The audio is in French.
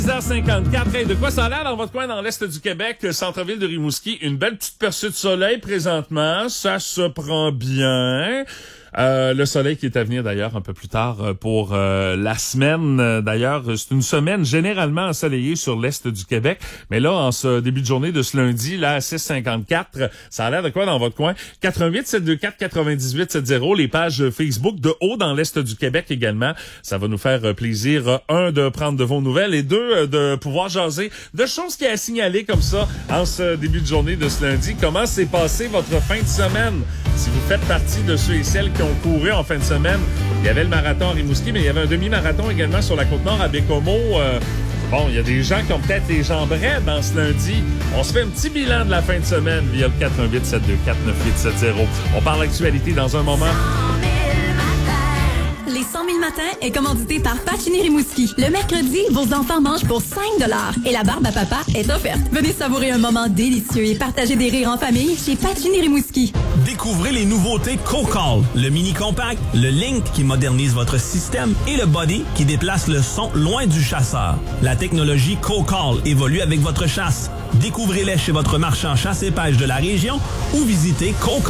10h54. Hey, de quoi ça a l'air dans votre coin dans l'est du Québec, centre-ville de Rimouski? Une belle petite percée de soleil présentement. Ça se prend bien. Le soleil qui est à venir d'ailleurs un peu plus tard pour la semaine. D'ailleurs, c'est une semaine généralement ensoleillée sur l'est du Québec. Mais là, en ce début de journée de ce lundi, là, à 6h54, ça a l'air de quoi dans votre coin? 88-724-9870, les pages Facebook de haut dans l'est du Québec également. Ça va nous faire plaisir, un, de prendre de vos nouvelles et deux, de pouvoir jaser de choses qui a signalé comme ça en ce début de journée de ce lundi. Comment s'est passé votre fin de semaine? Si vous faites partie de ceux et celles qui ont couru en fin de semaine, il y avait le marathon à Rimouski, mais il y avait un demi-marathon également sur la Côte-Nord à Bécomo. Bon, il y a des gens qui ont peut-être les jambes raides dans ce lundi. On se fait un petit bilan de la fin de semaine via le 418-724-9870. On parle d'actualité dans un moment. Les 100 000 matins est commandité par Pacini Rimouski. Le mercredi, vos enfants mangent pour 5 $ et la barbe à papa est offerte. Venez savourer un moment délicieux et partager des rires en famille chez Pacini Rimouski. Découvrez les nouveautés CoCall, le mini compact, le Link qui modernise votre système et le Body qui déplace le son loin du chasseur. La technologie CoCall évolue avec votre chasse. Découvrez-les chez votre marchand chasse et pêche de la région ou visitez CoCall.